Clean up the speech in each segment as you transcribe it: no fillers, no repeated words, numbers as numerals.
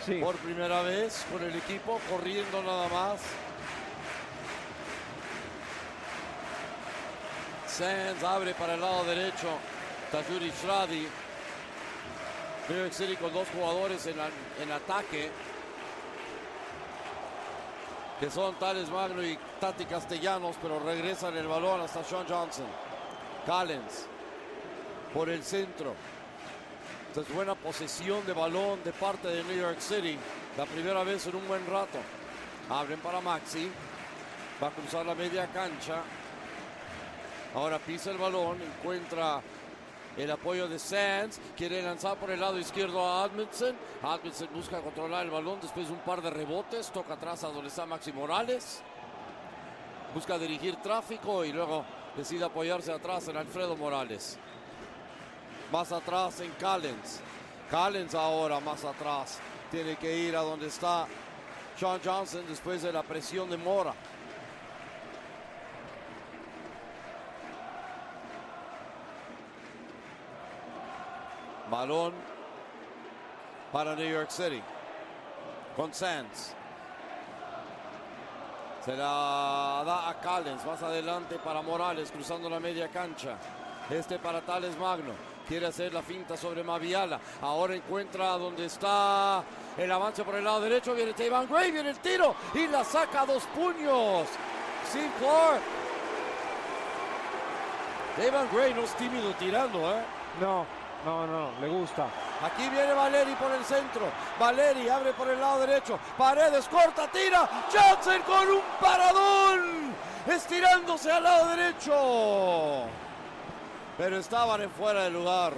Sí. Por primera vez con el equipo, corriendo nada más. Sands abre para el lado derecho. Tajuri Shradi. New York City con dos jugadores en ataque, que son Thales Magno y Tati Castellanos, pero regresan el balón hasta Sean Johnson. Callens por el centro. Esta es buena posesión de balón de parte de New York City. La primera vez en un buen rato. Abren para Maxi. Va a cruzar la media cancha. Ahora pisa el balón. Encuentra el apoyo de Sands. Quiere lanzar por el lado izquierdo a Admundson. Admundson busca controlar el balón después de un par de rebotes. Toca atrás a donde está Maxi Morales. Busca dirigir tráfico y luego decide apoyarse atrás en Alfredo Morales. Más atrás en Callens. Callens ahora más atrás. Tiene que ir a donde está Sean Johnson después de la presión de Mora. Balón para New York City. Con Sands. Se la da a Callens. Más adelante para Morales cruzando la media cancha. Para Thales Magno. Quiere hacer la finta sobre Maviala. Ahora encuentra donde está el avance por el lado derecho. Viene Tavan Gray, viene el tiro y la saca a 2 puños. Steve Clark. Tavan Gray no es tímido tirando, ¿eh? No, le gusta. Aquí viene Valeri por el centro. Valeri abre por el lado derecho. Paredes corta, tira. Johnson con un paradón. Estirándose al lado derecho. Pero estaban en fuera de lugar.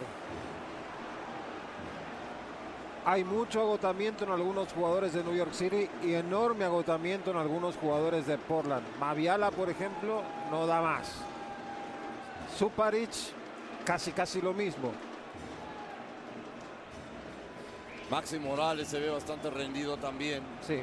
Hay mucho agotamiento en algunos jugadores de New York City y enorme agotamiento en algunos jugadores de Portland. Maviala, por ejemplo, no da más. Suparic, casi lo mismo. Maxi Morales se ve bastante rendido también. Sí.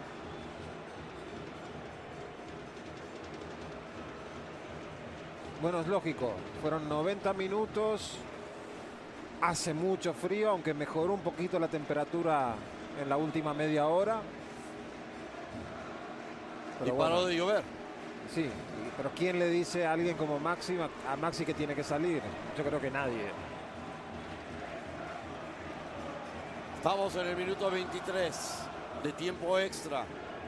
Bueno, es lógico. Fueron 90 minutos. Hace mucho frío, aunque mejoró un poquito la temperatura en la última media hora. Pero y paró de llover. Sí, pero ¿quién le dice a alguien como Maxi, a Maxi que tiene que salir? Yo creo que nadie. Estamos en el minuto 23 de tiempo extra.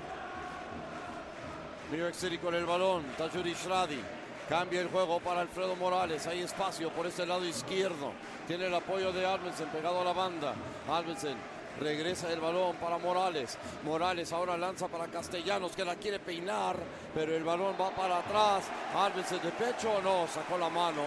New York City con el balón. Tajuri Shradi. Cambia el juego para Alfredo Morales. Hay espacio por este lado izquierdo. Tiene el apoyo de Admundson pegado a la banda. Admundson regresa el balón para Morales. Morales ahora lanza para Castellanos, que la quiere peinar, pero el balón va para atrás. Admundson de pecho, no, sacó la mano.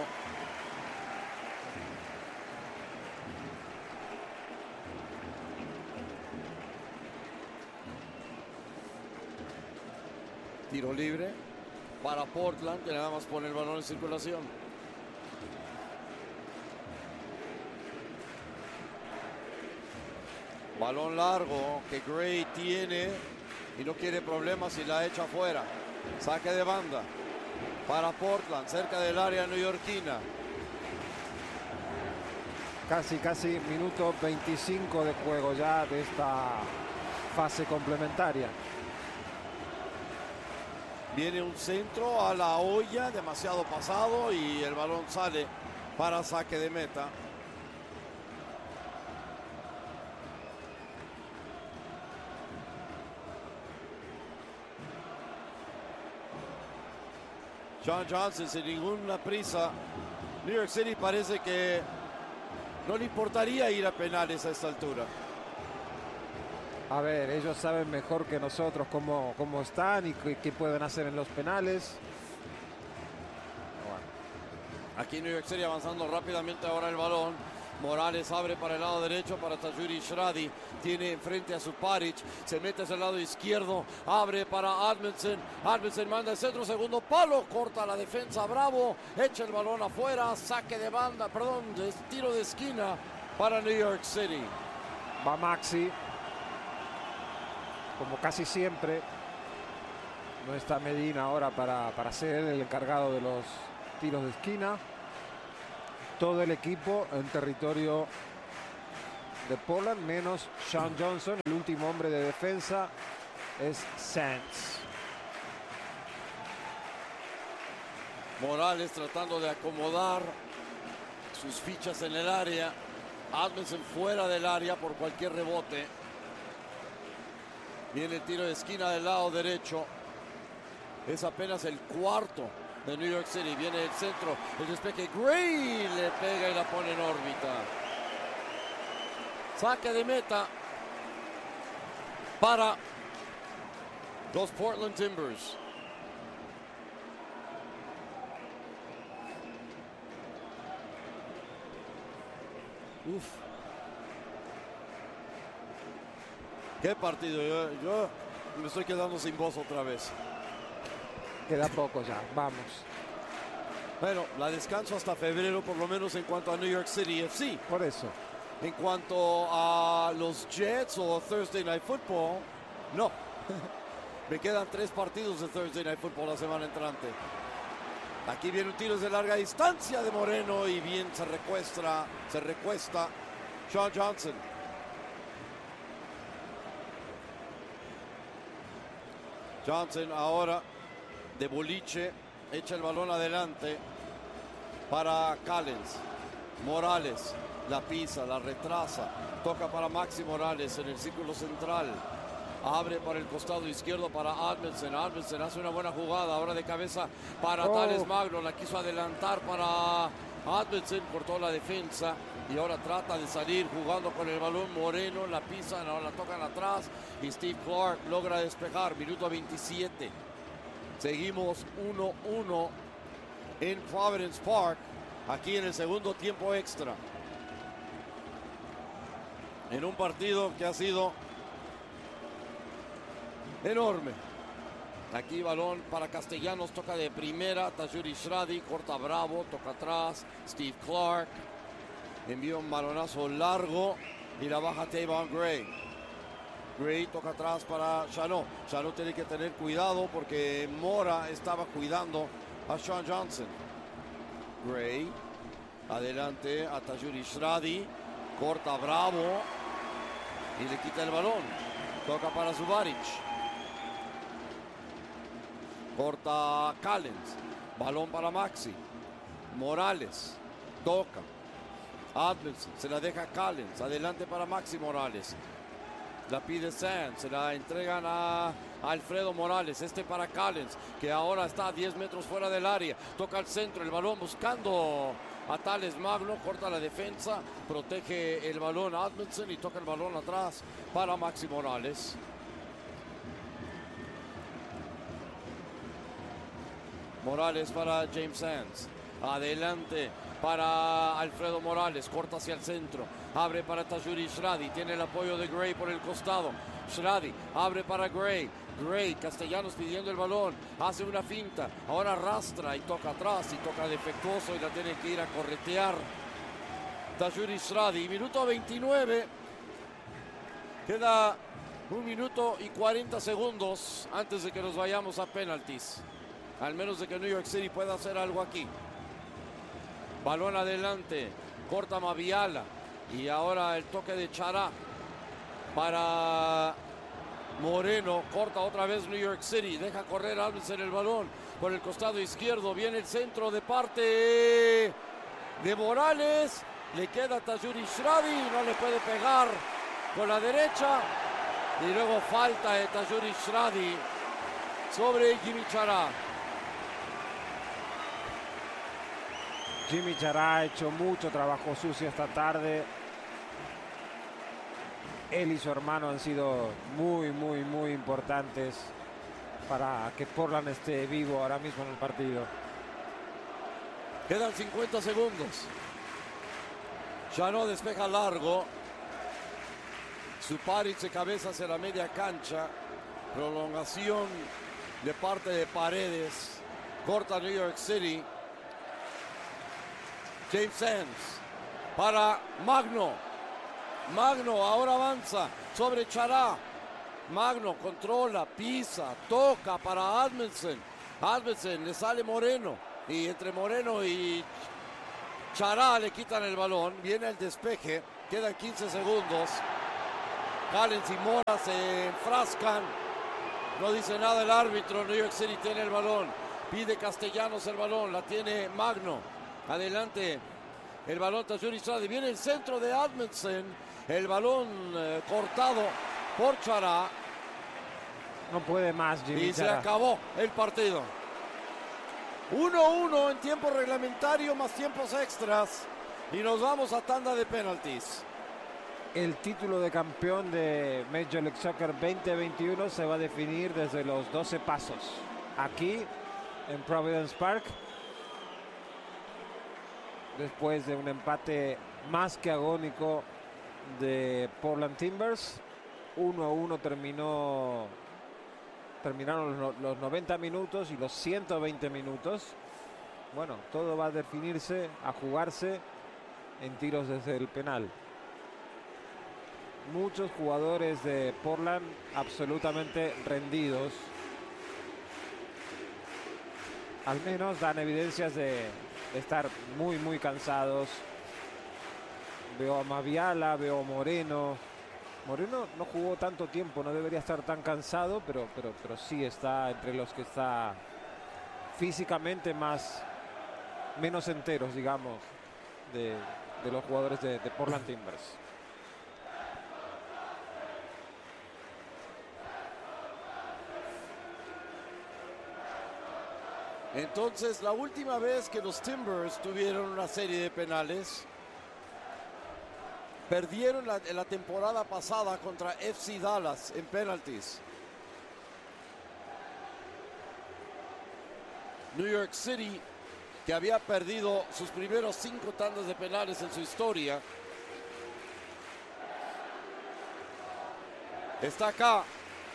Tiro libre para Portland, que nada más pone el balón en circulación. Balón largo que Gray tiene y no quiere problemas y la echa afuera. Saque de banda para Portland, cerca del área neoyorquina. Casi minuto 25 de juego ya de esta fase complementaria. Viene un centro a la olla, demasiado pasado, y el balón sale para saque de meta. Sean Johnson sin ninguna prisa. New York City parece que no le importaría ir a penales a esta altura. A ver, ellos saben mejor que nosotros cómo están y qué pueden hacer en los penales. Bueno. Aquí New York City avanzando rápidamente ahora el balón. Morales abre para el lado derecho para Tajuri Shradi. Tiene frente a Suparic. Se mete hacia el lado izquierdo. Abre para Admundson. Admundson manda el centro, segundo palo. Corta la defensa. Bravo. Echa el balón afuera. Saque de banda. Perdón, tiro de esquina para New York City. Va Maxi. Como casi siempre. No está Medina ahora para ser el encargado de los tiros de esquina. Todo el equipo en territorio de Portland, menos Sean Johnson. El último hombre de defensa es Sands. Morales tratando de acomodar sus fichas en el área. Admessen fuera del área por cualquier rebote. Viene el tiro de esquina del lado derecho. Es apenas el cuarto de New York City. Viene el centro, el despeje. Gray le pega y la pone en órbita. Saque de meta para los Portland Timbers. Uf. Qué partido. Yo me estoy quedando sin voz otra vez. Queda poco ya, vamos. Bueno, la descanso hasta febrero, por lo menos en cuanto a New York City FC. Por eso. En cuanto a los Jets o Thursday Night Football, no. Me quedan 3 partidos de Thursday Night Football la semana entrante. Aquí viene un tiro de larga distancia de Moreno y bien se recuesta Sean Johnson. Johnson ahora de boliche, echa el balón adelante para Callens. Morales la pisa, la retrasa, toca para Maxi Morales en el círculo central. Abre para el costado izquierdo para Admessen. Admessen hace una buena jugada. Ahora de cabeza para Thales Magno. La quiso adelantar para Admessen. Cortó la defensa. Y ahora trata de salir jugando con el balón. Moreno la pisan. Ahora la tocan atrás. Y Steve Clark logra despejar. Minuto 27. Seguimos 1-1 en Providence Park. Aquí en el segundo tiempo extra. En un partido que ha sido enorme. Aquí balón para Castellanos, toca de primera, Tajuri Shradi, corta Bravo, toca atrás, Steve Clark, envía un balonazo largo y la baja Tavon Gray. Gray toca atrás para Chanot. Chanot tiene que tener cuidado porque Mora estaba cuidando a Sean Johnson. Gray, adelante a Tajuri Shradi, corta Bravo y le quita el balón. Toca para Zubaric. Corta Callens. Balón para Maxi. Morales. Toca. Admessen. Se la deja Callens. Adelante para Maxi Morales. La pide Sands. Se la entregan a Alfredo Morales. Este para Callens, que ahora está a 10 metros fuera del área. Toca al centro. El balón buscando a Thales Magno. Corta la defensa. Protege el balón a Admessen y toca el balón atrás para Maxi Morales. Morales para James Sands. Adelante para Alfredo Morales. Corta hacia el centro. Abre para Tajuri Shradi. Tiene el apoyo de Gray por el costado. Shradi abre para Gray. Gray, Castellanos pidiendo el balón. Hace una finta. Ahora arrastra y toca atrás. Y toca defectuoso y la tiene que ir a corretear Tajuri Shradi. Minuto 29. Queda 1 minuto y 40 segundos antes de que nos vayamos a penaltis. Al menos de que New York City pueda hacer algo aquí. Balón adelante. Corta Maviala. Y ahora el toque de Chará para Moreno. Corta otra vez New York City. Deja correr Alves en el balón. Por el costado izquierdo viene el centro de parte de Morales. Le queda Tajuri Shradi. No le puede pegar con la derecha. Y luego falta de Tajuri Shradi sobre Jimmy Chará. Jimmy Chará ha hecho mucho trabajo sucio esta tarde. Él y su hermano han sido muy importantes para que Portland esté vivo ahora mismo en el partido. Quedan 50 segundos. Chanot despeja largo. Zubaric se cabeza hacia la media cancha. Prolongación de parte de Paredes. Corta New York City. James Sands para Magno. Magno ahora avanza sobre Chará. Magno controla, pisa, toca para Admessen. Admessen le sale Moreno. Y entre Moreno y Chará le quitan el balón. Viene el despeje. quedan 15 segundos. Callens y Mora se enfrascan. No dice nada el árbitro. New York City tiene el balón. Pide Castellanos el balón. La tiene Magno. Adelante. El balón tras Yuri Strade. Viene el centro de Edmondson. El balón cortado por Chará. No puede más, Jimmy Y se Chará. acabó el partido. 1-1 en tiempo reglamentario más tiempos extras. Y nos vamos a tanda de penaltis. El título de campeón de Major League Soccer 2021 se va a definir desde los 12 pasos. Aquí, en Providence Park. Después de un empate más que agónico de Portland Timbers. 1-1 terminaron los 90 minutos y los 120 minutos. Bueno, todo va a definirse, a jugarse en tiros desde el penal. Muchos jugadores de Portland absolutamente rendidos. Al menos dan evidencias de estar muy cansados. Veo a Maviala, veo a Moreno. Moreno no jugó tanto tiempo, no debería estar tan cansado, pero sí está entre los que está físicamente menos enteros, digamos, de los jugadores de Portland Timbers. Entonces, la última vez que los Timbers tuvieron una serie de penales, perdieron en la temporada pasada contra FC Dallas en penaltis. New York City, que había perdido sus primeros 5 tandas de penales en su historia, está acá.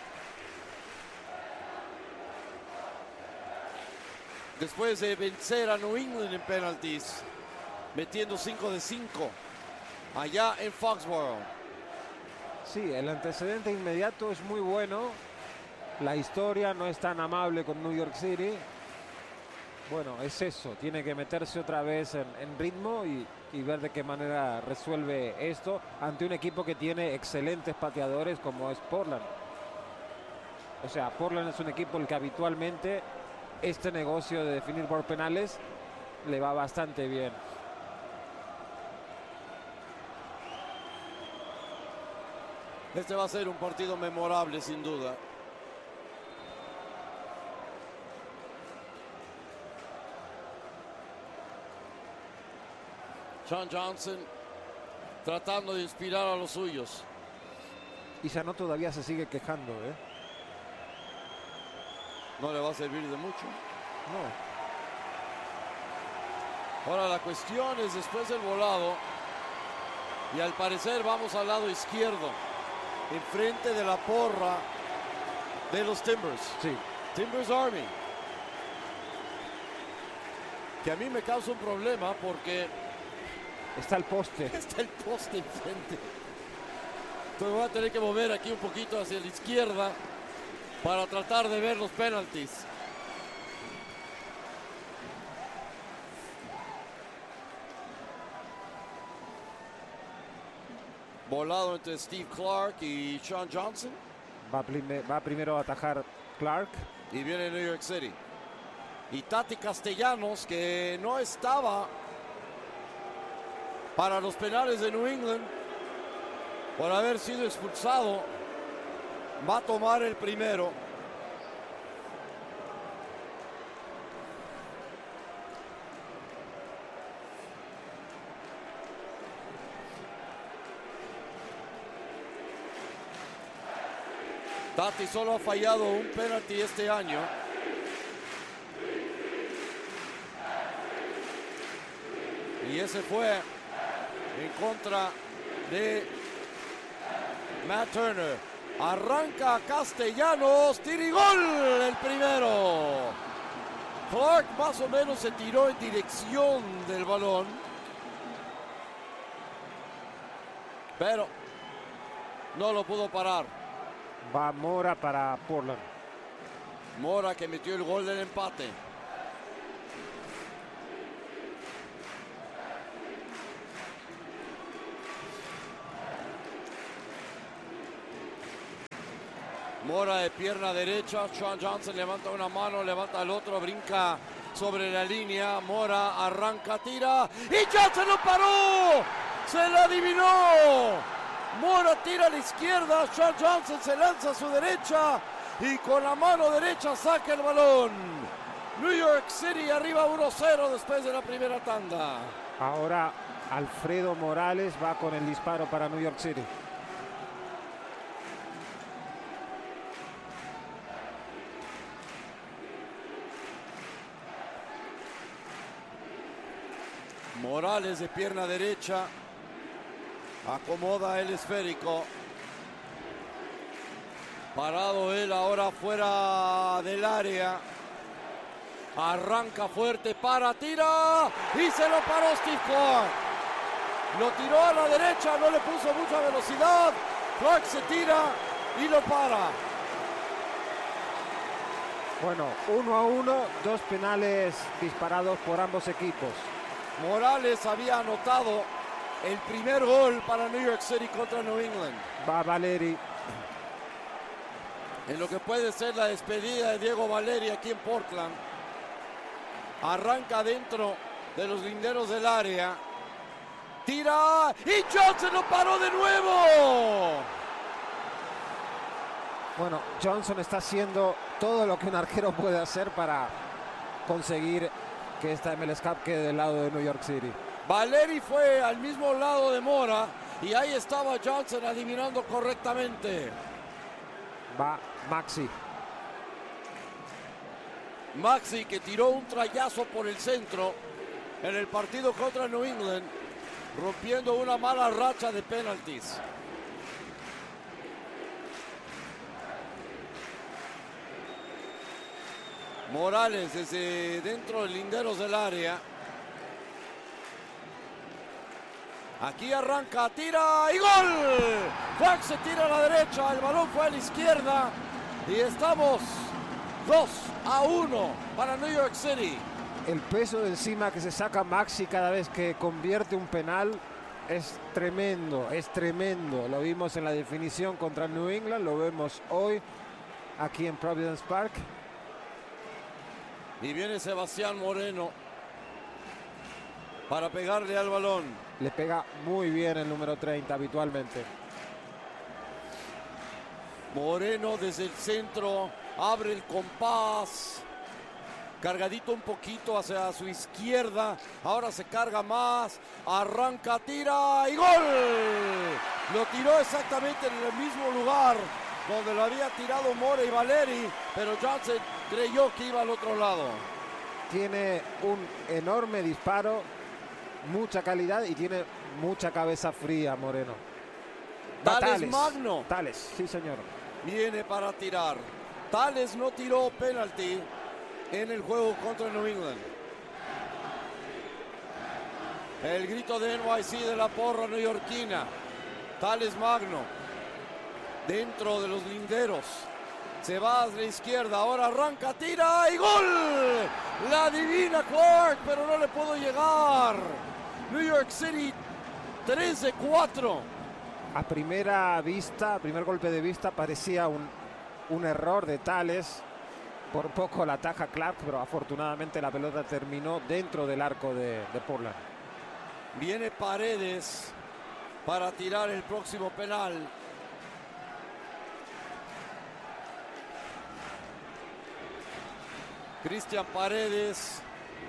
Después de vencer a New England en penaltis, metiendo 5 de 5 allá en Foxborough. Sí, el antecedente inmediato es muy bueno. La historia no es tan amable con New York City. Bueno, es eso. Tiene que meterse otra vez en ritmo y ver de qué manera resuelve esto ante un equipo que tiene excelentes pateadores como es Portland. O sea, Portland es un equipo el que habitualmente este negocio de definir por penales le va bastante bien. Este va a ser un partido memorable, sin duda. Sean Johnson tratando de inspirar a los suyos. Y Sano todavía se sigue quejando, ¿eh? No le va a servir de mucho. No. Ahora la cuestión es después del volado. Y al parecer vamos al lado izquierdo. Enfrente de la porra de los Timbers. Sí. Timbers Army. Que a mí me causa un problema porque está el poste. Está el poste enfrente. Entonces voy a tener que mover aquí un poquito hacia la izquierda para tratar de ver los penaltis. Volado entre Steve Clark y Sean Johnson. Va primero a atajar Clark. Y viene New York City. Y Tati Castellanos, que no estaba para los penales de New England por haber sido expulsado, va a tomar el primero. Tati solo ha fallado un penalti este año. Y ese fue en contra de Matt Turner. Arranca Castellanos, tirigol el primero. Clark más o menos se tiró en dirección del balón. Pero no lo pudo parar. Va Mora para Portland. Mora que metió el gol del empate. Mora de pierna derecha. Sean Johnson levanta una mano, levanta el otro, brinca sobre la línea. Mora arranca, tira y Johnson lo paró. Se la adivinó. Mora tira a la izquierda. Sean Johnson se lanza a su derecha y con la mano derecha saca el balón. New York City arriba 1-0 después de la primera tanda. Ahora Alfredo Morales va con el disparo para New York City. Morales de pierna derecha. Acomoda el esférico. Parado él ahora fuera del área. Arranca fuerte, para, tira y se lo paró Steve Clark. Lo tiró a la derecha, no le puso mucha velocidad. Clark se tira y lo para. Bueno, 1-1, 2 penales disparados por ambos equipos. Morales había anotado el primer gol para New York City contra New England. Va Valeri. En lo que puede ser la despedida de Diego Valeri aquí en Portland. Arranca dentro de los linderos del área. Tira y Johnson lo paró de nuevo. Bueno, Johnson está haciendo todo lo que un arquero puede hacer para conseguir que esta MLS Cup quede del lado de New York City. Valeri fue al mismo lado de Mora y ahí estaba Johnson adivinando correctamente. Va Maxi. Maxi, que tiró un trayazo por el centro en el partido contra New England, rompiendo una mala racha de penaltis. Morales desde dentro de linderos del área. Aquí arranca, tira y ¡gol! Clark se tira a la derecha, el balón fue a la izquierda y estamos 2-1 para New York City. El peso de encima que se saca Maxi cada vez que convierte un penal es tremendo, es tremendo. Lo vimos en la definición contra New England, lo vemos hoy aquí en Providence Park. Y viene Sebastián Moreno para pegarle al balón. Le pega muy bien el número 30 habitualmente. Moreno desde el centro abre el compás. Cargadito un poquito hacia su izquierda. Ahora se carga más. Arranca, tira y ¡gol! Lo tiró exactamente en el mismo lugar donde lo había tirado Mora y Valeri, pero Johnson creyó que iba al otro lado. Tiene un enorme disparo, mucha calidad y tiene mucha cabeza fría Moreno. Tales Magno. Tales, sí señor. Viene para tirar. Tales no tiró penalti en el juego contra New England. El grito de NYC de la porra neoyorquina. Tales Magno dentro de los linderos. Se va a la izquierda, ahora arranca, tira y ¡gol! La adivina Clark, pero no le pudo llegar. New York City 3-4. A primera vista, a primer golpe de vista, parecía un error de Tales. Por poco la ataja Clark, pero afortunadamente la pelota terminó dentro del arco de Portland. Viene Paredes para tirar el próximo penal. Cristian Paredes.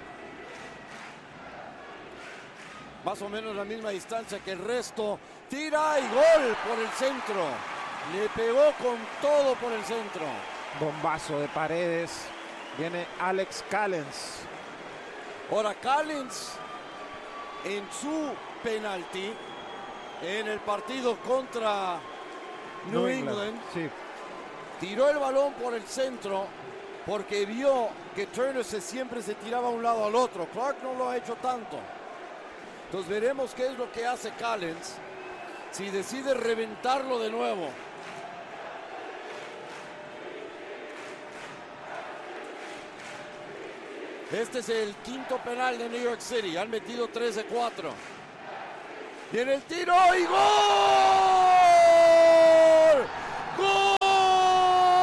Más o menos la misma distancia que el resto. Tira y gol por el centro. Le pegó con todo por el centro. Bombazo de Paredes. Viene Alex Callens. Ahora Callens en su penalti en el partido contra New England. Sí. Tiró el balón por el centro porque vio que Turner siempre se tiraba de un lado al otro. Clark no lo ha hecho tanto. Entonces veremos qué es lo que hace Callens. Si decide reventarlo de nuevo. Este es el quinto penal de New York City. Han metido 3 de 4. Viene el tiro y ¡gol! ¡Gol!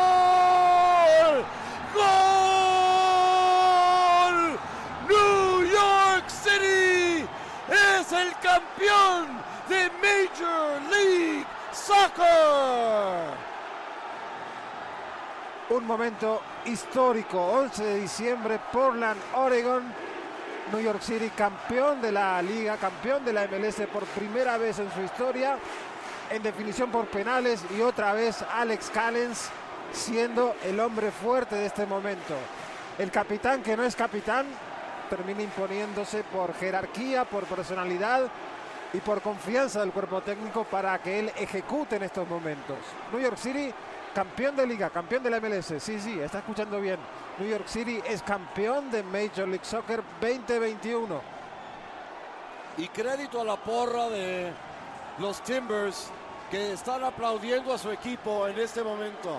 Un momento histórico, 11 de diciembre, Portland, Oregon. New York City campeón de la liga, campeón de la MLS por primera vez en su historia, en definición por penales, y otra vez Alex Callens siendo el hombre fuerte de este momento. El capitán que no es capitán termina imponiéndose por jerarquía, por personalidad y por confianza del cuerpo técnico para que él ejecute en estos momentos. New York City, campeón de liga, campeón de la MLS. Sí, está escuchando bien. New York City es campeón de Major League Soccer 2021. Y crédito a la porra de los Timbers, que están aplaudiendo a su equipo en este momento.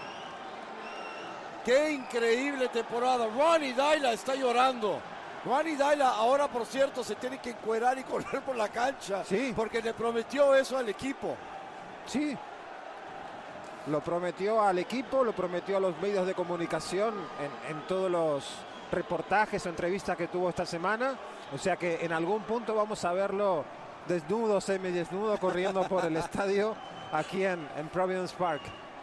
¡Qué increíble temporada! Ronny Deila está llorando. Ronny Deila ahora, por cierto, se tiene que encuerar y correr por la cancha. Sí. Porque le prometió eso al equipo. Sí. Lo prometió al equipo, lo prometió a los medios de comunicación en todos los reportajes o entrevistas que tuvo esta semana. O sea que en algún punto vamos a verlo desnudo, semidesnudo, corriendo por el estadio aquí en Providence Park.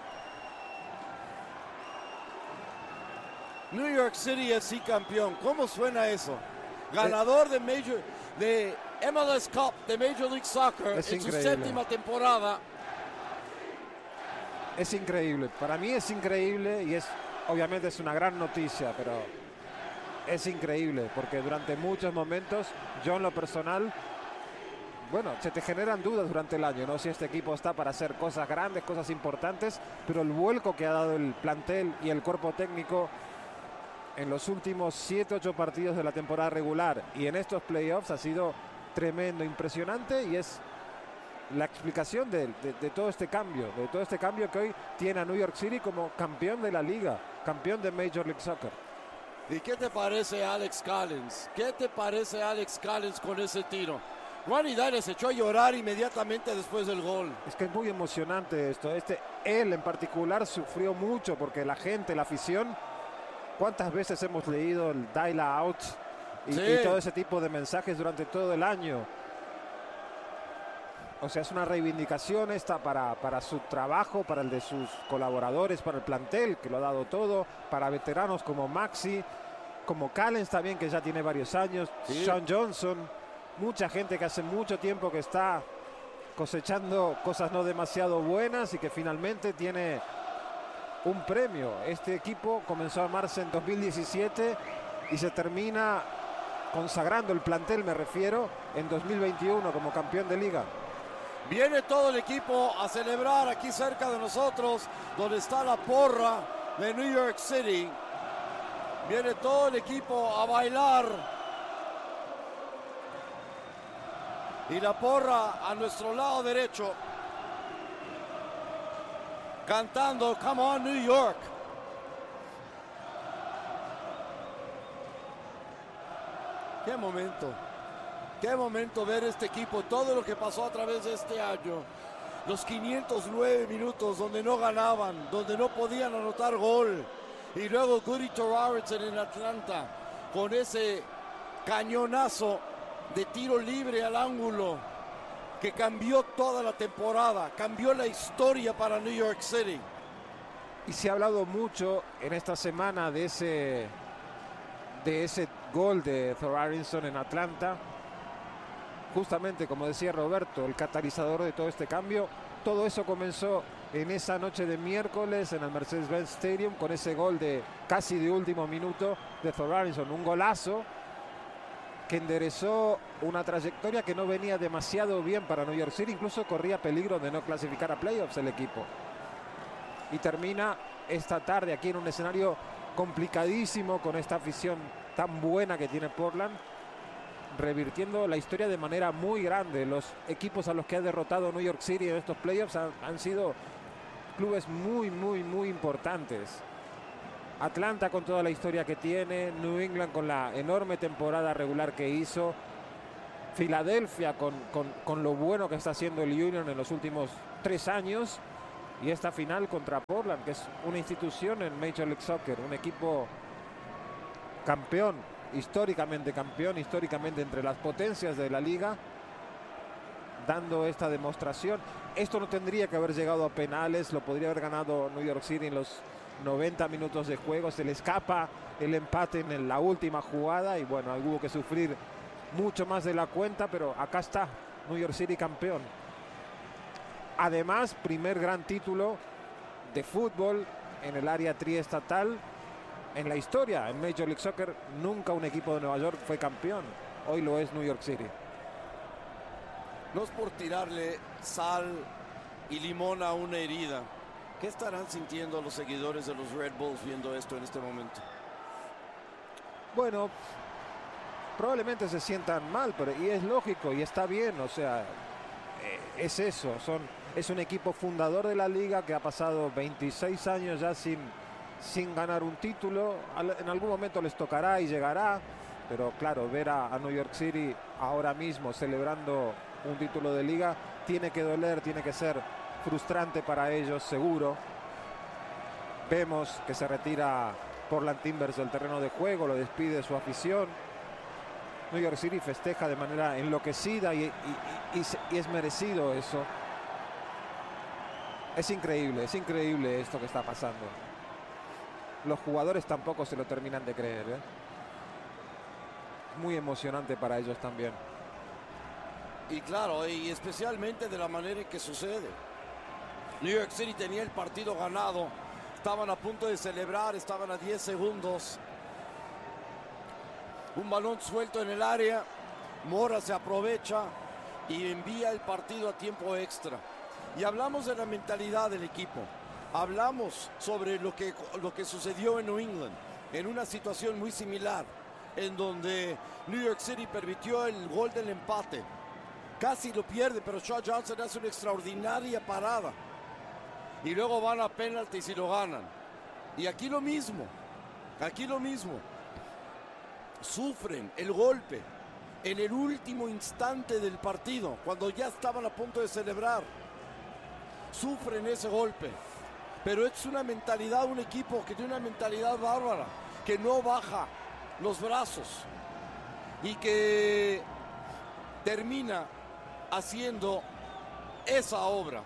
New York City FC campeón. ¿Cómo suena eso? Ganador de MLS Cup de Major League Soccer en su séptima temporada. Es increíble. Para mí es increíble y obviamente es una gran noticia, pero es increíble porque durante muchos momentos, yo en lo personal, bueno, se te generan dudas durante el año, ¿no? Si este equipo está para hacer cosas grandes, cosas importantes, pero el vuelco que ha dado el plantel y el cuerpo técnico en los últimos 7-8 partidos de la temporada regular y en estos playoffs ha sido tremendo, impresionante, y es la explicación de todo este cambio, que hoy tiene a New York City como campeón de la liga, campeón de Major League Soccer. ¿Y qué te parece Alex Callens? ¿Qué te parece Alex Callens con ese tiro? Ronny Deila se echó a llorar inmediatamente después del gol. Es que es muy emocionante esto. Él en particular sufrió mucho porque la gente, la afición, ¿cuántas veces hemos leído el Deila out y todo ese tipo de mensajes durante todo el año? O sea, es una reivindicación esta para su trabajo, para el de sus colaboradores, para el plantel, que lo ha dado todo, para veteranos como Maxi, como Callens también, que ya tiene varios años, Sean Johnson, mucha gente que hace mucho tiempo que está cosechando cosas no demasiado buenas y que finalmente tiene un premio. Este equipo comenzó a armarse en 2017 y se termina consagrando, el plantel me refiero, en 2021 como campeón de liga. Viene todo el equipo a celebrar aquí cerca de nosotros, donde está la porra de New York City. Viene todo el equipo a bailar. Y la porra a nuestro lado derecho, cantando Come on New York. Qué momento. Qué momento ver este equipo, todo lo que pasó a través de este año. Los 509 minutos donde no ganaban, donde no podían anotar gol. Y luego Guri Toraritson en Atlanta con ese cañonazo de tiro libre al ángulo que cambió toda la temporada, cambió la historia para New York City. Y se ha hablado mucho en esta semana de ese gol de Toraritson en Atlanta. Justamente, como decía Roberto, el catalizador de todo este cambio. Todo eso comenzó en esa noche de miércoles en el Mercedes-Benz Stadium con ese gol de casi de último minuto de Toraritson. Un golazo que enderezó una trayectoria que no venía demasiado bien para New York City. Incluso corría peligro de no clasificar a playoffs el equipo. Y termina esta tarde aquí en un escenario complicadísimo con esta afición tan buena que tiene Portland, revirtiendo la historia de manera muy grande. Los equipos a los que ha derrotado New York City en estos playoffs han sido clubes muy importantes. Atlanta con toda la historia que tiene, New England con la enorme temporada regular que hizo, Filadelfia con lo bueno que está haciendo el Union en los últimos 3 años, y esta final contra Portland, que es una institución en Major League Soccer, un equipo campeón históricamente entre las potencias de la liga, dando esta demostración. Esto no tendría que haber llegado a penales, lo podría haber ganado New York City en los 90 minutos de juego, se le escapa el empate en la última jugada y bueno, hubo que sufrir mucho más de la cuenta, pero acá está, New York City campeón. Además, primer gran título de fútbol en el área triestatal en la historia. En Major League Soccer nunca un equipo de Nueva York fue campeón. Hoy lo es New York City. No es por tirarle sal y limón a una herida. ¿Qué estarán sintiendo los seguidores de los Red Bulls viendo esto en este momento? Bueno, probablemente se sientan mal, pero y es lógico y está bien, o sea, es eso, es un equipo fundador de la liga que ha pasado 26 años ya sin ganar un título. En algún momento les tocará y llegará, pero claro, ver a New York City ahora mismo celebrando un título de liga tiene que doler, tiene que ser frustrante para ellos, seguro. Vemos que se retira Portland Timbers del terreno de juego, lo despide su afición. New York City festeja de manera enloquecida y es merecido eso. Es increíble esto que está pasando. Los jugadores tampoco se lo terminan de creer, ¿eh? Muy emocionante para ellos también. Y claro, y especialmente de la manera en que sucede. New York City tenía el partido ganado, estaban a punto de celebrar, estaban a 10 segundos. Un balón suelto en el área, Mora se aprovecha y envía el partido a tiempo extra. Y hablamos de la mentalidad del equipo, hablamos sobre lo que sucedió en New England, en una situación muy similar, en donde New York City permitió el gol del empate. Casi lo pierde, pero Shaw Johnson hace una extraordinaria parada. Y luego van a penaltis y lo ganan. Y aquí lo mismo. Sufren el golpe en el último instante del partido, cuando ya estaban a punto de celebrar. Sufren ese golpe. Pero es una mentalidad, un equipo que tiene una mentalidad bárbara, que no baja los brazos y que termina haciendo esa obra.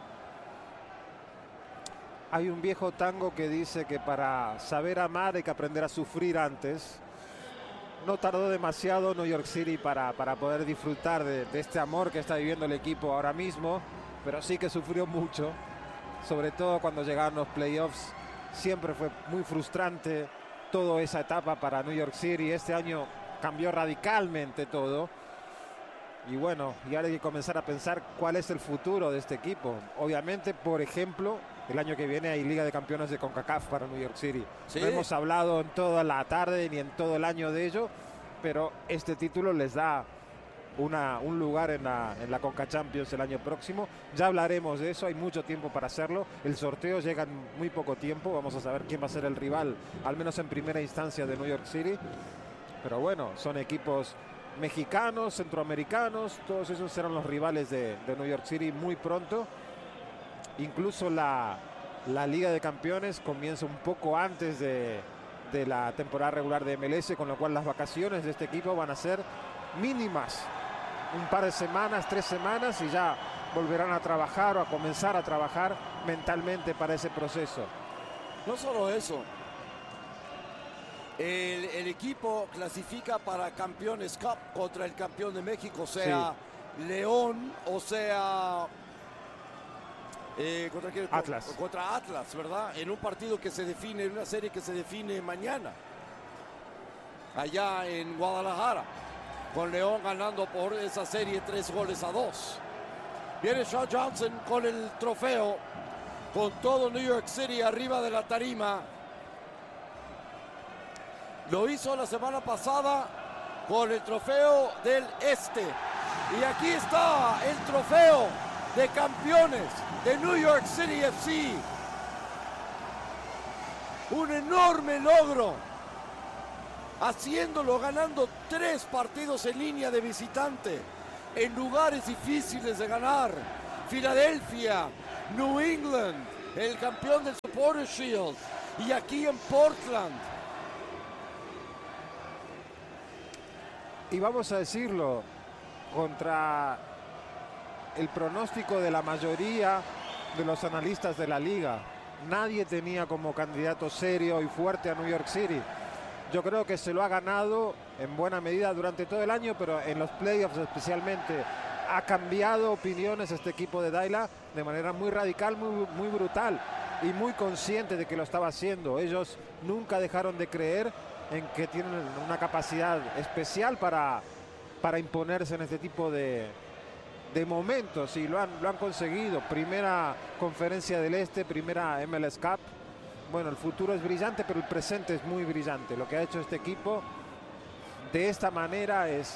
Hay un viejo tango que dice que para saber amar hay que aprender a sufrir antes. No tardó demasiado New York City para poder disfrutar de este amor que está viviendo el equipo ahora mismo, pero sí que sufrió mucho, sobre todo cuando llegaron los playoffs. Siempre fue muy frustrante toda esa etapa para New York City. Este año cambió radicalmente todo. Y bueno, y ahora hay que comenzar a pensar cuál es el futuro de este equipo. Obviamente, por ejemplo, el año que viene hay Liga de Campeones de CONCACAF para New York City. Sí. No hemos hablado en toda la tarde ni en todo el año de ello, pero este título les da un lugar en la Conca Champions el año próximo. Ya hablaremos de eso, hay mucho tiempo para hacerlo. El sorteo llega en muy poco tiempo, vamos a saber quién va a ser el rival, al menos en primera instancia, de New York City. Pero bueno, son equipos mexicanos, centroamericanos, todos esos serán los rivales de New York City muy pronto. Incluso la Liga de Campeones comienza un poco antes de la temporada regular de MLS, con lo cual las vacaciones de este equipo van a ser mínimas. Un par de semanas, 3 semanas, y ya volverán a trabajar o a comenzar a trabajar mentalmente para ese proceso. No solo eso, el equipo clasifica para Campeones Cup contra el campeón de México, sea sí. León o sea Atlas. Contra Atlas, ¿verdad? En un partido que se define, en una serie que se define mañana, allá en Guadalajara, con León ganando por esa serie 3-2. Viene Shaw Johnson con el trofeo, con todo New York City arriba de la tarima. Lo hizo la semana pasada con el trofeo del Este. Y aquí está el trofeo de campeones de New York City FC. Un enorme logro, haciéndolo, ganando 3 partidos en línea de visitante en lugares difíciles de ganar. Filadelfia, New England, el campeón del Supporters Shield, y aquí en Portland. Y vamos a decirlo, contra el pronóstico de la mayoría de los analistas de la liga, nadie tenía como candidato serio y fuerte a New York City. Yo creo que se lo ha ganado en buena medida durante todo el año, pero en los playoffs especialmente ha cambiado opiniones este equipo de Daila de manera muy radical, muy brutal y muy consciente de que lo estaba haciendo. Ellos nunca dejaron de creer en que tienen una capacidad especial para imponerse en este tipo de momentos, y lo han conseguido. Primera conferencia del Este, primera MLS Cup. Bueno, el futuro es brillante, pero el presente es muy brillante. Lo que ha hecho este equipo de esta manera es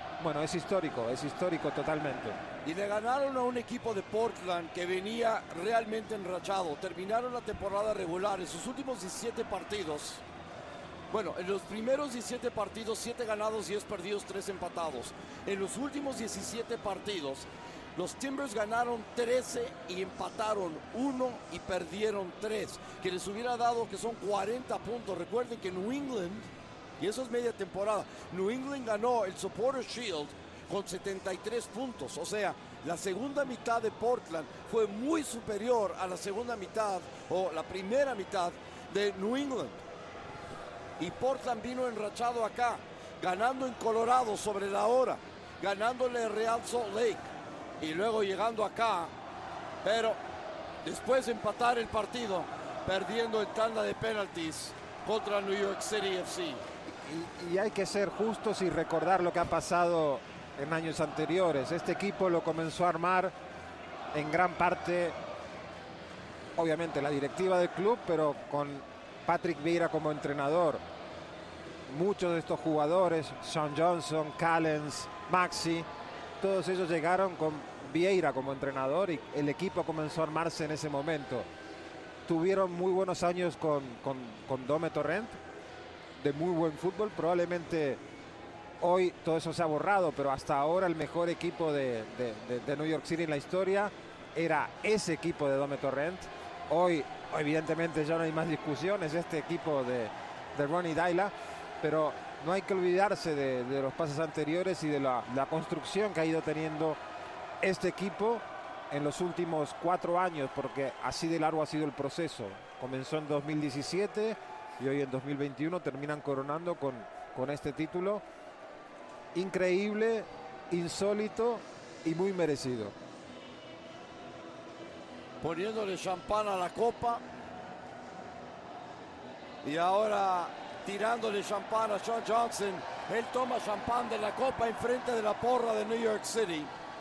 histórico totalmente. Y le ganaron a un equipo de Portland que venía realmente enrachado. Terminaron la temporada regular en sus últimos 17 partidos. Bueno, en los primeros 17 partidos, 7 ganados, 10 perdidos, 3 empatados. En los últimos 17 partidos, los Timbers ganaron 13 y empataron 1 y perdieron 3, que les hubiera dado que son 40 puntos. Recuerden que New England, y eso es media temporada, New England ganó el Supporters Shield con 73 puntos. O sea, la segunda mitad de Portland fue muy superior a la segunda mitad o la primera mitad de New England. Y Portland vino enrachado acá, ganando en Colorado sobre la hora, ganándole Real Salt Lake y luego llegando acá, pero después de empatar el partido, perdiendo en tanda de penaltis contra New York City FC. Y hay que ser justos y recordar lo que ha pasado en años anteriores. Este equipo lo comenzó a armar en gran parte, obviamente, la directiva del club, pero con Patrick Vieira como entrenador. Muchos de estos jugadores, Sean Johnson, Callens, Maxi, todos ellos llegaron con Vieira como entrenador y el equipo comenzó a armarse en ese momento. Tuvieron muy buenos años con Dome Torrent, de muy buen fútbol. Probablemente hoy todo eso se ha borrado, pero hasta ahora el mejor equipo de New York City en la historia era ese equipo de Dome Torrent. Hoy, evidentemente, ya no hay más discusiones, este equipo de Ronny Deila, pero no hay que olvidarse de los pasos anteriores y de la construcción que ha ido teniendo este equipo en los últimos 4 años, porque así de largo ha sido el proceso. Comenzó en 2017 y hoy en 2021 terminan coronando con este título increíble, insólito y muy merecido. Poniéndole champán a la copa y ahora tirándole champán a Sean Johnson. Él toma champán de la copa en frente de la porra de New York City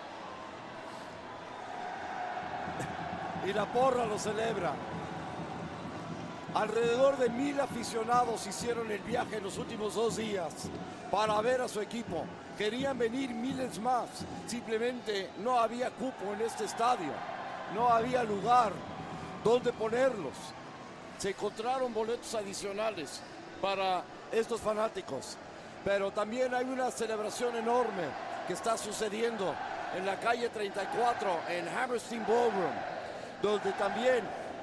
y la porra lo celebra. Alrededor de 1000 aficionados hicieron el viaje en los últimos 2 días para ver a su equipo. Querían venir miles más, simplemente no había cupo en este estadio. No había lugar donde ponerlos. Se encontraron boletos adicionales para estos fanáticos. Pero también hay una celebración enorme que está sucediendo en la calle 34, en Hammerstein Ballroom, donde también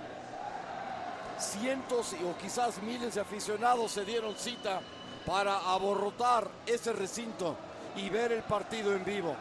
cientos o quizás miles de aficionados se dieron cita para abarrotar ese recinto y ver el partido en vivo.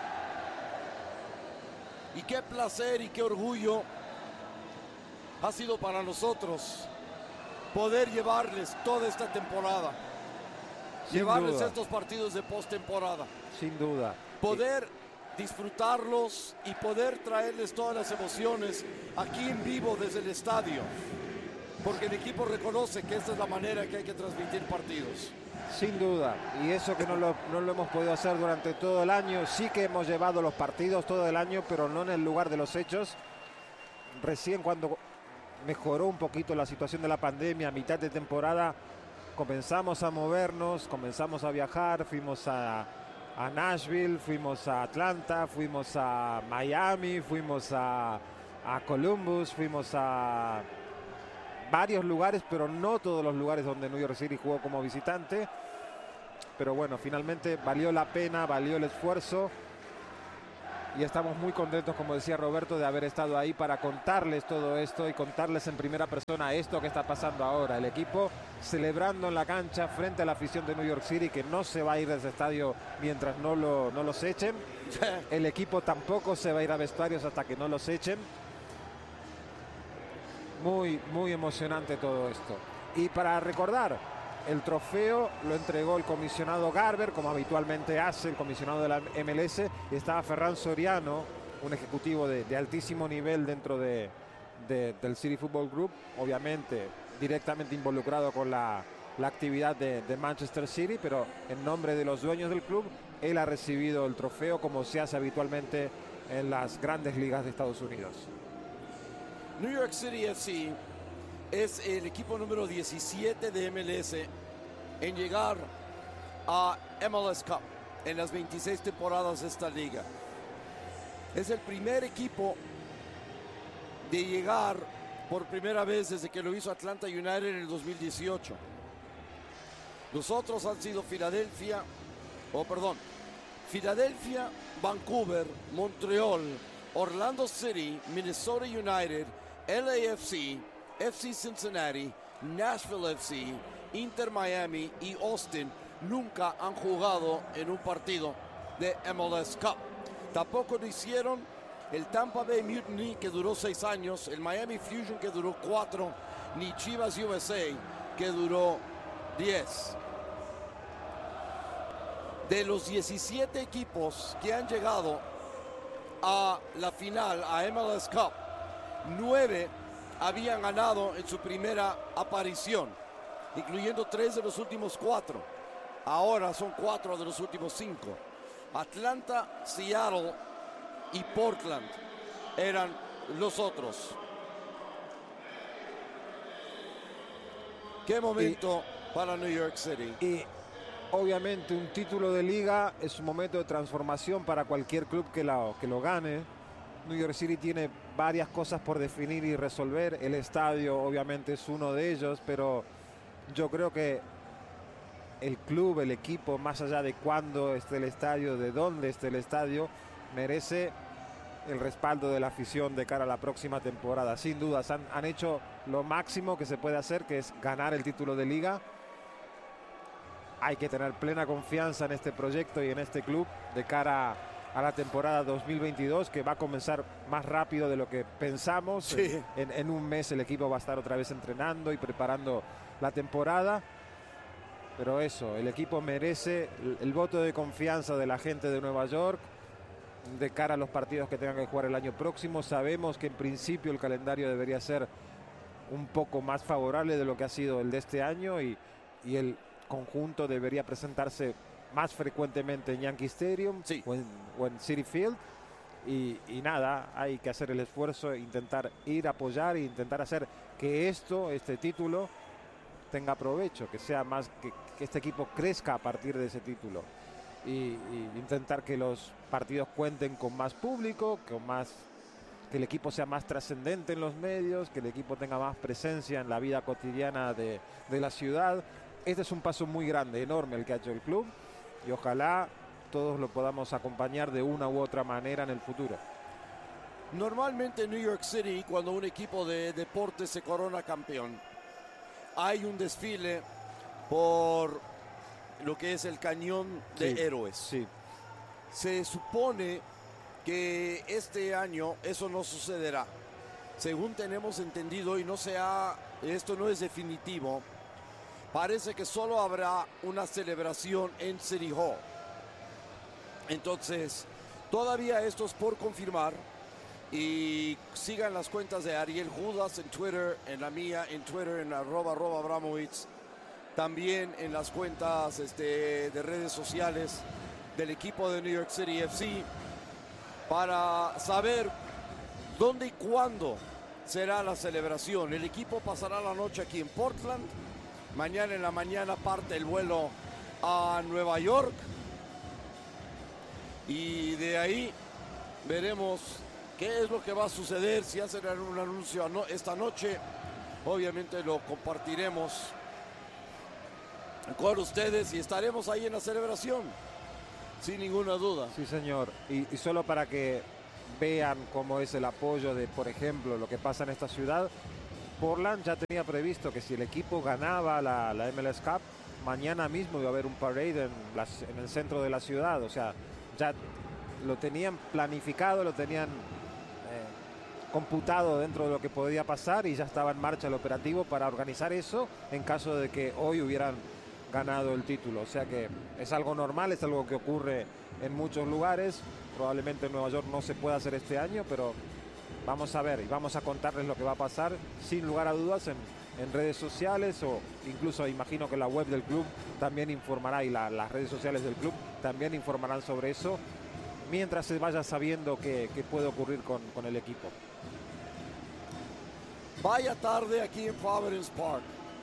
Y qué placer y qué orgullo ha sido para nosotros poder llevarles toda esta temporada. Llevarles estos partidos de postemporada. Sin duda. Poder disfrutarlos y poder traerles todas las emociones aquí en vivo desde el estadio. Porque el equipo reconoce que esta es la manera que hay que transmitir partidos. Sin duda, y eso que no lo hemos podido hacer durante todo el año. Sí que hemos llevado los partidos todo el año, pero no en el lugar de los hechos. Recién cuando mejoró un poquito la situación de la pandemia, a mitad de temporada, comenzamos a movernos, comenzamos a viajar, fuimos a Nashville, fuimos a Atlanta, fuimos a Miami, fuimos a Columbus, fuimos a varios lugares, pero no todos los lugares donde New York City jugó como visitante. Pero bueno, finalmente valió la pena, valió el esfuerzo y estamos muy contentos, como decía Roberto, de haber estado ahí para contarles todo esto y contarles en primera persona esto que está pasando ahora. El equipo celebrando en la cancha frente a la afición de New York City, que no se va a ir de ese estadio mientras no los echen. El equipo tampoco se va a ir a vestuarios hasta que no los echen. Muy, muy emocionante todo esto. Y para recordar, el trofeo lo entregó el comisionado Garber, como habitualmente hace el comisionado de la MLS, y estaba Ferran Soriano, un ejecutivo de altísimo nivel dentro del City Football Group, obviamente directamente involucrado con la actividad de Manchester City, pero en nombre de los dueños del club, él ha recibido el trofeo como se hace habitualmente en las grandes ligas de Estados Unidos. New York City FC es el equipo número 17 de MLS en llegar a MLS Cup en las 26 temporadas de esta liga. Es el primer equipo de llegar por primera vez desde que lo hizo Atlanta United en el 2018. Los otros han sido Filadelfia, Vancouver, Montreal, Orlando City, Minnesota United, LAFC, FC Cincinnati, Nashville FC, Inter Miami y Austin nunca han jugado en un partido de MLS Cup. Tampoco lo hicieron el Tampa Bay Mutiny, que duró 6 años, el Miami Fusion, que duró 4, ni Chivas USA, que duró 10. De los 17 equipos que han llegado a la final, a MLS Cup, 9 habían ganado en su primera aparición, incluyendo 3 de los últimos 4. Ahora son 4 de los últimos 5. Atlanta, Seattle y Portland eran los otros. Qué momento para New York City. Y obviamente un título de liga es un momento de transformación para cualquier club que lo gane. New York City tiene varias cosas por definir y resolver. El estadio obviamente es uno de ellos, pero yo creo que el club, el equipo, más allá de cuándo esté el estadio, de dónde esté el estadio, merece el respaldo de la afición de cara a la próxima temporada. Sin dudas han hecho lo máximo que se puede hacer, que es ganar el título de liga. Hay que tener plena confianza en este proyecto y en este club de cara a la temporada 2022, que va a comenzar más rápido de lo que pensamos. Sí. En un mes el equipo va a estar otra vez entrenando y preparando la temporada. Pero eso, el equipo merece el voto de confianza de la gente de Nueva York de cara a los partidos que tengan que jugar el año próximo. Sabemos que en principio el calendario debería ser un poco más favorable de lo que ha sido el de este año, y el conjunto debería presentarse más frecuentemente en Yankee Stadium, sí, o en Citi Field. Y nada, hay que hacer el esfuerzo, intentar ir a apoyar e intentar hacer que este título tenga provecho, que sea más, que este equipo crezca a partir de ese título, y intentar que los partidos cuenten con más público, que el equipo sea más trascendente en los medios, que el equipo tenga más presencia en la vida cotidiana de la ciudad. Este es un paso muy grande, enorme, el que ha hecho el club, y ojalá todos lo podamos acompañar de una u otra manera en el futuro. Normalmente en New York City, cuando un equipo de deporte se corona campeón, hay un desfile por lo que es el Cañón de Héroes. Sí. Se supone que este año eso no sucederá. Según tenemos entendido, y esto no es definitivo, parece que solo habrá una celebración en City Hall. Entonces, todavía esto es por confirmar. Y sigan las cuentas de Ariel Judas en Twitter, en la mía en Twitter, en @Abramovich. También en las cuentas de redes sociales del equipo de New York City FC, para saber dónde y cuándo será la celebración. El equipo pasará la noche aquí en Portland. Mañana en la mañana parte el vuelo a Nueva York. Y de ahí veremos qué es lo que va a suceder. Si hacen un anuncio esta noche, obviamente lo compartiremos con ustedes y estaremos ahí en la celebración, sin ninguna duda. Sí, señor. Y solo para que vean cómo es el apoyo de, por ejemplo, lo que pasa en esta ciudad, Portland ya tenía previsto que si el equipo ganaba la MLS Cup, mañana mismo iba a haber un parade en el centro de la ciudad. O sea, ya lo tenían planificado, lo tenían computado dentro de lo que podía pasar y ya estaba en marcha el operativo para organizar eso en caso de que hoy hubieran ganado el título. O sea que es algo normal, es algo que ocurre en muchos lugares. Probablemente en Nueva York no se pueda hacer este año, pero vamos a ver y vamos a contarles lo que va a pasar sin lugar a dudas en redes sociales, o incluso imagino que la web del club también informará y las redes sociales del club también informarán sobre eso mientras se vaya sabiendo qué puede ocurrir con el equipo. Vaya tarde aquí en Providence Park.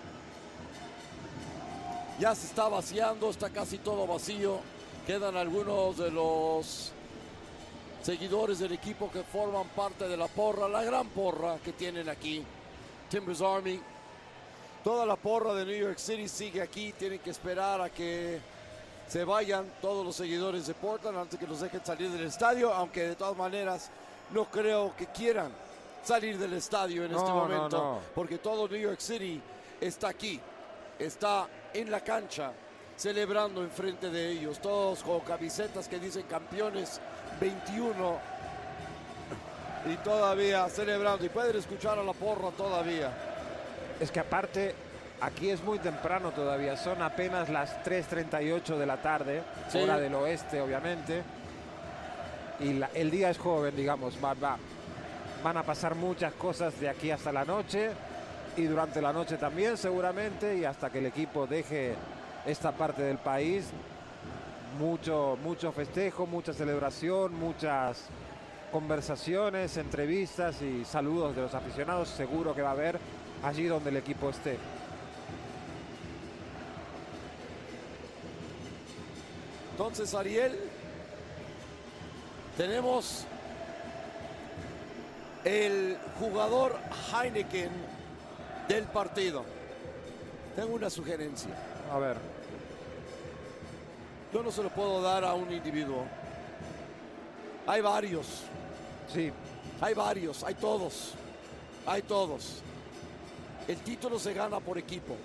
Ya se está vaciando, está casi todo vacío. Quedan algunos de los seguidores del equipo que forman parte de la porra, la gran porra que tienen aquí. Timbers Army. Toda la porra de New York City sigue aquí. Tienen que esperar a que se vayan todos los seguidores de Portland antes que los dejen salir del estadio, aunque de todas maneras no creo que quieran salir del estadio en este momento, porque todo New York City está aquí, está en la cancha, celebrando enfrente de ellos, todos con camisetas que dicen campeones 21 y todavía celebrando, y pueden escuchar a la porra todavía. Es que aparte aquí es muy temprano todavía, son apenas las 3:38 de la tarde, sí, hora del oeste obviamente, y el día es joven, digamos, van a pasar muchas cosas de aquí hasta la noche y durante la noche también seguramente, y hasta que el equipo deje esta parte del país, mucho festejo, mucha celebración, muchas conversaciones, entrevistas y saludos de los aficionados, seguro que va a haber allí donde el equipo esté. Entonces, Ariel, tenemos el jugador Heineken del partido. Tengo una sugerencia. A ver. Yo no se lo puedo dar a un individuo. Hay varios. Sí. Hay varios, hay todos. Hay todos. El título se gana por equipo.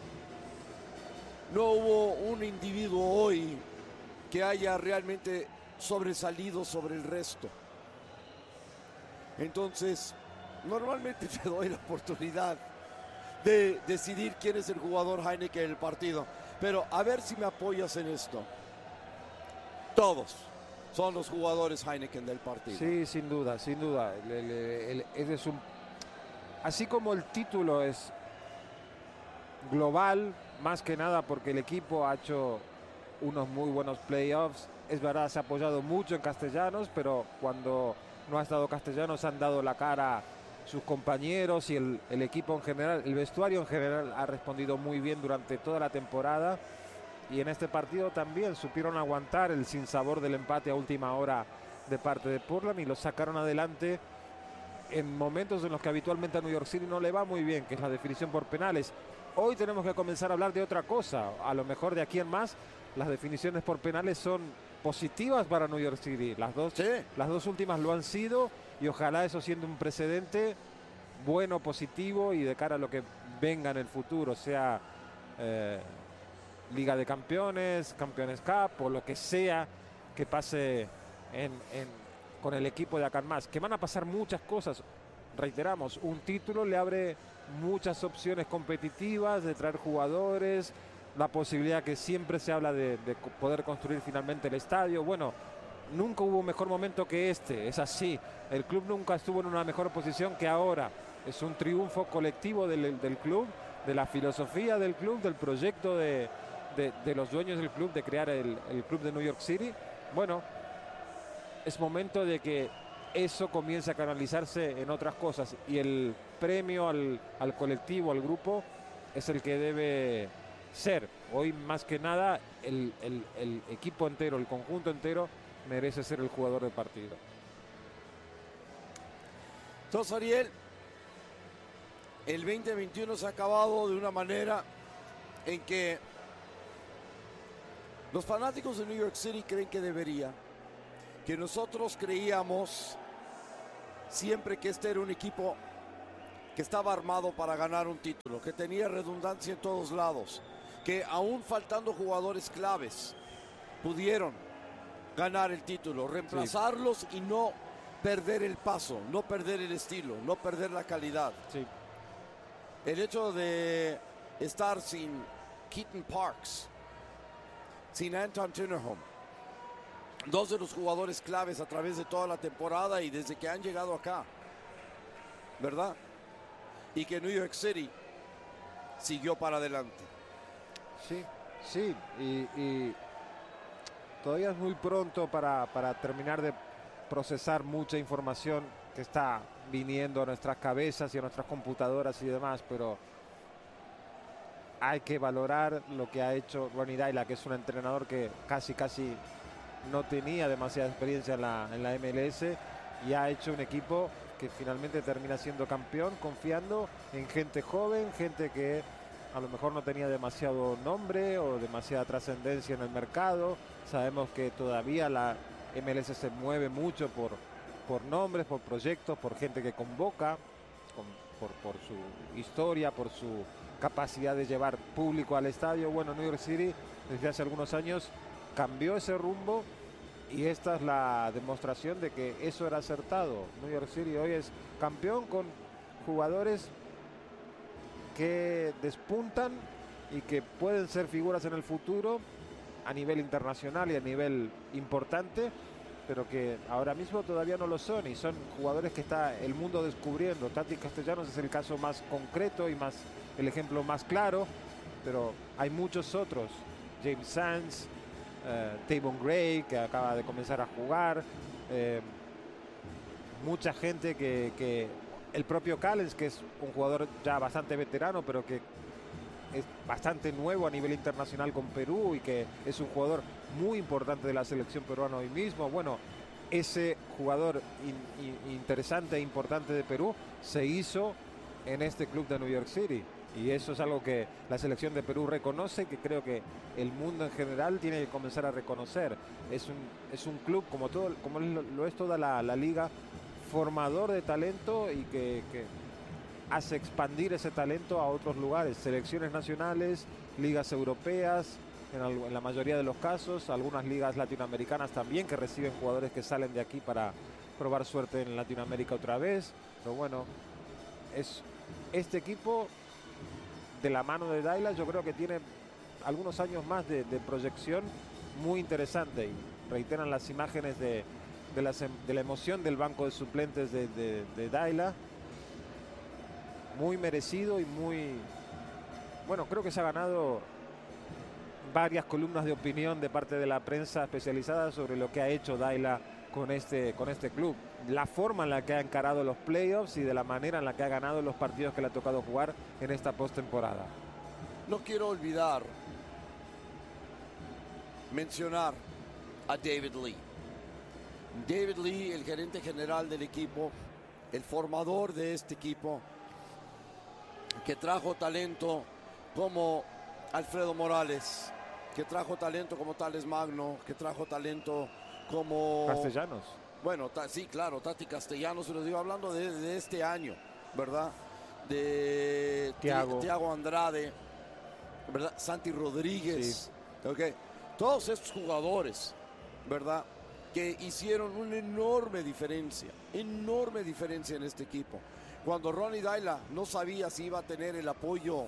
No hubo un individuo hoy que haya realmente sobresalido sobre el resto. Entonces, normalmente te doy la oportunidad de decidir quién es el jugador Heineken del partido. Pero a ver si me apoyas en esto. Todos son los jugadores Heineken del partido. Sí, sin duda, sin duda. Así como el título es global, más que nada porque el equipo ha hecho unos muy buenos playoffs. Es verdad, se ha apoyado mucho en Castellanos, pero cuando no ha estado Castellanos han dado la cara sus compañeros y el equipo en general, el vestuario en general ha respondido muy bien durante toda la temporada, y en este partido también supieron aguantar el sinsabor del empate a última hora de parte de Portland y lo sacaron adelante en momentos en los que habitualmente a New York City no le va muy bien, que es la definición por penales. Hoy tenemos que comenzar a hablar de otra cosa, a lo mejor de aquí en más las definiciones por penales son positivas para New York City, las dos últimas lo han sido, y ojalá eso siendo un precedente bueno, positivo y de cara a lo que venga en el futuro, sea Liga de Campeones, Campeones Cup o lo que sea que pase con el equipo de acá en más, que van a pasar muchas cosas. Reiteramos, un título le abre muchas opciones competitivas de traer jugadores, la posibilidad que siempre se habla de poder construir finalmente el estadio. Bueno, nunca hubo mejor momento que este, es así. El club nunca estuvo en una mejor posición que ahora. Es un triunfo colectivo del club, de la filosofía del club, del proyecto de los dueños del club, de crear el club de New York City. Bueno, es momento de que eso comience a canalizarse en otras cosas, y el premio al colectivo, al grupo, es el que debe ser. Hoy más que nada el equipo entero, el conjunto entero merece ser el jugador del partido. Entonces, Ariel, el 2021 se ha acabado de una manera en que los fanáticos de New York City creen que debería, que nosotros creíamos siempre que este era un equipo que estaba armado para ganar un título, que tenía redundancia en todos lados, que aún faltando jugadores claves pudieron ganar el título, reemplazarlos y no perder el paso, no perder el estilo, no perder la calidad. Sí. El hecho de estar sin Keaton Parks, sin Anton Tinnerholm, dos de los jugadores claves a través de toda la temporada y desde que han llegado acá, ¿verdad? Y que New York City siguió para adelante. Sí, sí, y todavía es muy pronto para terminar de procesar mucha información que está viniendo a nuestras cabezas y a nuestras computadoras y demás, pero hay que valorar lo que ha hecho Ronny Deila, que es un entrenador que casi no tenía demasiada experiencia en la MLS y ha hecho un equipo que finalmente termina siendo campeón, confiando en gente joven, gente que a lo mejor no tenía demasiado nombre o demasiada trascendencia en el mercado. Sabemos que todavía la MLS se mueve mucho por nombres, por proyectos, por gente que convoca, por su historia, por su capacidad de llevar público al estadio. Bueno, New York City desde hace algunos años cambió ese rumbo y esta es la demostración de que eso era acertado. New York City hoy es campeón con jugadores que despuntan y que pueden ser figuras en el futuro a nivel internacional y a nivel importante, pero que ahora mismo todavía no lo son y son jugadores que está el mundo descubriendo. Tati Castellanos es el caso más concreto y el ejemplo más claro, pero hay muchos otros. James Sands, Tavon Gray, que acaba de comenzar a jugar, mucha gente que el propio Callens, que es un jugador ya bastante veterano, pero que es bastante nuevo a nivel internacional con Perú y que es un jugador muy importante de la selección peruana hoy mismo. Bueno, ese jugador interesante e importante de Perú se hizo en este club de New York City. Y eso es algo que la selección de Perú reconoce, que creo que el mundo en general tiene que comenzar a reconocer. Es un club como lo es toda la liga, formador de talento y que hace expandir ese talento a otros lugares, selecciones nacionales, ligas europeas, en la mayoría de los casos, algunas ligas latinoamericanas también que reciben jugadores que salen de aquí para probar suerte en Latinoamérica otra vez. Pero bueno, es este equipo de la mano de Deila, yo creo que tiene algunos años más de proyección muy interesante y reiteran las imágenes de la emoción del banco de suplentes de Deila. Muy merecido y muy... Bueno, creo que se ha ganado varias columnas de opinión de parte de la prensa especializada sobre lo que ha hecho Deila con este club. La forma en la que ha encarado los playoffs y de la manera en la que ha ganado los partidos que le ha tocado jugar en esta postemporada. No quiero olvidar mencionar a David Lee. David Lee, el gerente general del equipo, el formador de este equipo, que trajo talento como Alfredo Morales, que trajo talento como Thales Magno, que trajo talento como... Castellanos. Bueno, sí, claro, Tati Castellanos, se lo digo hablando de este año, ¿verdad? De Thiago Andrade, ¿verdad? Santi Rodríguez, sí. Okay. Todos estos jugadores, ¿verdad? Que hicieron una enorme diferencia en este equipo. Cuando Ronny Deila no sabía si iba a tener el apoyo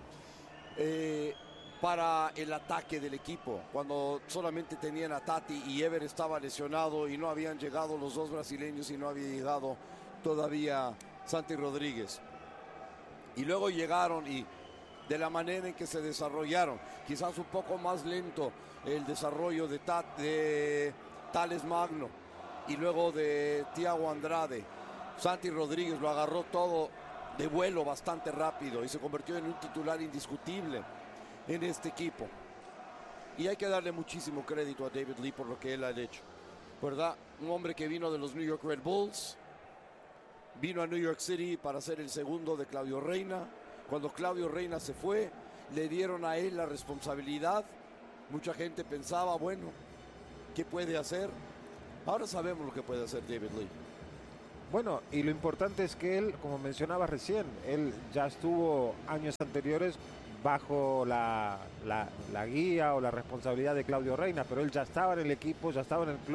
para el ataque del equipo, cuando solamente tenían a Tati y Ever estaba lesionado y no habían llegado los dos brasileños y no había llegado todavía Santi Rodríguez. Y luego llegaron y de la manera en que se desarrollaron, quizás un poco más lento el desarrollo de Thales Magno y luego de Thiago Andrade. Santi Rodríguez lo agarró todo de vuelo bastante rápido y se convirtió en un titular indiscutible en este equipo. Y hay que darle muchísimo crédito a David Lee por lo que él ha hecho, ¿verdad? Un hombre que vino de los New York Red Bulls, vino a New York City para ser el segundo de Claudio Reyna. Cuando Claudio Reyna se fue, le dieron a él la responsabilidad. Mucha gente pensaba, bueno, ¿qué puede hacer? Ahora sabemos lo que puede hacer David Lee. Bueno, y lo importante es que él, como mencionaba recién, él ya estuvo años anteriores bajo la guía o la responsabilidad de Claudio Reyna, pero él ya estaba en el equipo, ya estaba en el club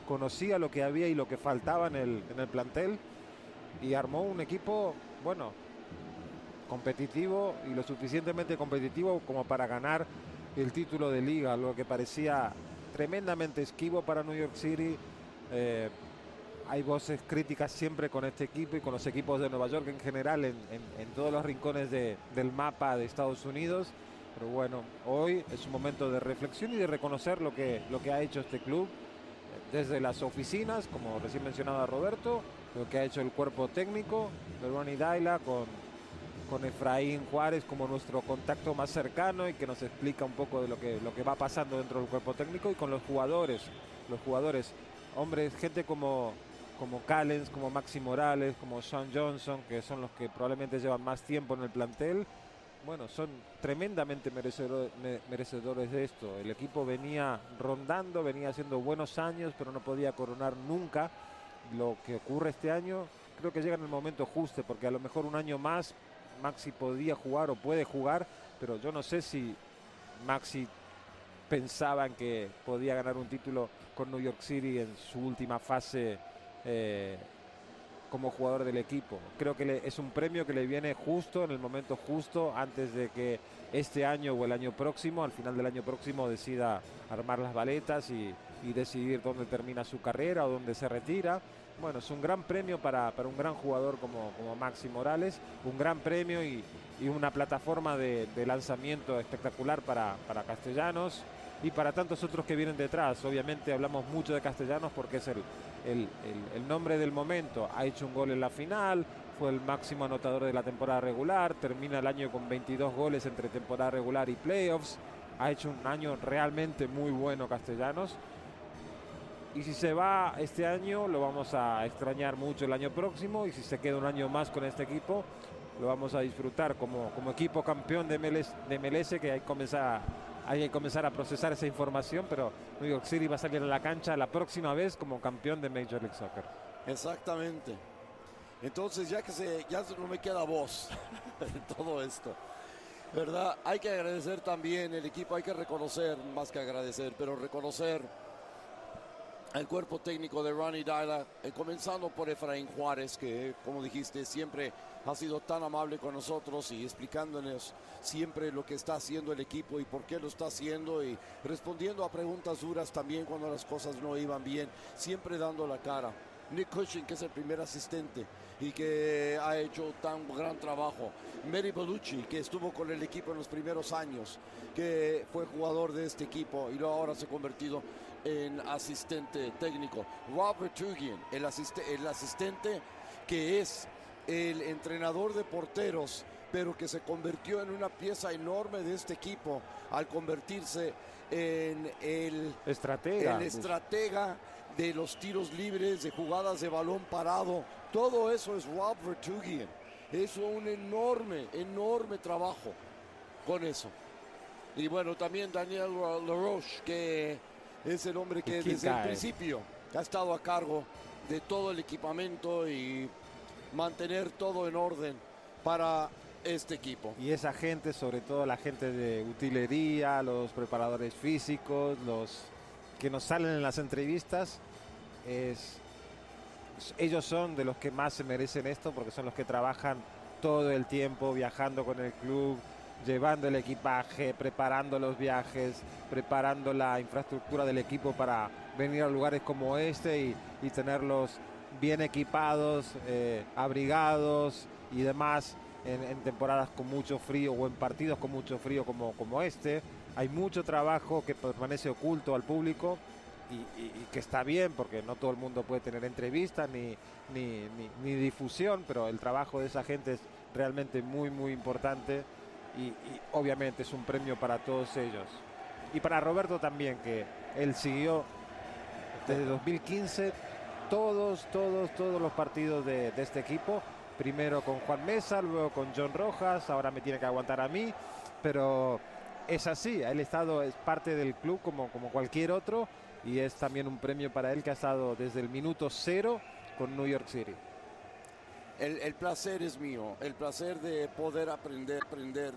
conocía lo que había y lo que faltaba en el plantel y armó un equipo, bueno, competitivo y lo suficientemente competitivo como para ganar el título de liga, lo que parecía tremendamente esquivo para New York City. Hay voces críticas siempre con este equipo y con los equipos de Nueva York en general, en todos los rincones del mapa de Estados Unidos. Pero bueno, hoy es un momento de reflexión y de reconocer lo que ha hecho este club, desde las oficinas, como recién mencionaba Roberto, lo que ha hecho el cuerpo técnico de Ronny Deila con Efraín Juárez como nuestro contacto más cercano y que nos explica un poco de lo que va pasando dentro del cuerpo técnico, y con los jugadores, hombres, gente como Callens, como Maxi Morales, como Sean Johnson, que son los que probablemente llevan más tiempo en el plantel. Bueno, son tremendamente merecedores de esto. El equipo venía rondando, venía haciendo buenos años, pero no podía coronar nunca. Lo que ocurre este año, creo que llega en el momento justo, porque a lo mejor un año más Maxi podía jugar o puede jugar, pero yo no sé si Maxi pensaba en que podía ganar un título con New York City en su última fase como jugador del equipo. Creo que es un premio que le viene justo, en el momento justo, antes de que este año o el año próximo, al final del año próximo, decida armar las baletas y decidir dónde termina su carrera o dónde se retira. Bueno, es un gran premio para un gran jugador como Maxi Morales, un gran premio y una plataforma de lanzamiento espectacular para Castellanos y para tantos otros que vienen detrás. Obviamente hablamos mucho de Castellanos porque es el nombre del momento. Ha hecho un gol en la final, fue el máximo anotador de la temporada regular, termina el año con 22 goles entre temporada regular y playoffs. Ha hecho un año realmente muy bueno Castellanos. Y si se va este año, lo vamos a extrañar mucho el año próximo. Y si se queda un año más con este equipo, lo vamos a disfrutar como equipo campeón de MLS, que hay que comenzar a procesar esa información. Pero New York City va a salir a la cancha la próxima vez como campeón de Major League Soccer. Exactamente. Entonces, ya no me queda voz en todo esto, ¿verdad? Hay que agradecer también el equipo, hay que reconocer, más que agradecer, pero reconocer al cuerpo técnico de Ronny Deila, comenzando por Efraín Juárez, que como dijiste siempre ha sido tan amable con nosotros y explicándonos siempre lo que está haciendo el equipo y por qué lo está haciendo, y respondiendo a preguntas duras también cuando las cosas no iban bien, siempre dando la cara. Nick Cushing, que es el primer asistente y que ha hecho tan gran trabajo. Mary Bellucci, que estuvo con el equipo en los primeros años, que fue jugador de este equipo y luego ahora se ha convertido en asistente técnico. Robert Tugian, el asistente que es el entrenador de porteros, pero que se convirtió en una pieza enorme de este equipo al convertirse en el estratega de los tiros libres, de jugadas de balón parado. Todo eso es Robert Tugian. Es un enorme trabajo con eso. Y bueno, también Daniel LaRoche, que es el hombre que desde el principio ha estado a cargo de todo el equipamiento y mantener todo en orden para este equipo. Y esa gente, sobre todo la gente de utilería, los preparadores físicos, los que nos salen en las entrevistas, ellos son de los que más se merecen esto, porque son los que trabajan todo el tiempo viajando con el club, llevando el equipaje, preparando los viajes, preparando la infraestructura del equipo para venir a lugares como este y tenerlos bien equipados, abrigados y demás en temporadas con mucho frío o en partidos con mucho frío como este. Hay mucho trabajo que permanece oculto al público y que está bien, porque no todo el mundo puede tener entrevistas ni difusión, pero el trabajo de esa gente es realmente muy importante y obviamente es un premio para todos ellos. Y para Roberto también, que él siguió desde 2015 todos los partidos de este equipo, primero con Juan Mesa, luego con John Rojas, ahora me tiene que aguantar a mí, pero es así, él es parte del club como cualquier otro, y es también un premio para él, que ha estado desde el minuto 0 con New York City. El placer es mío, el placer de poder aprender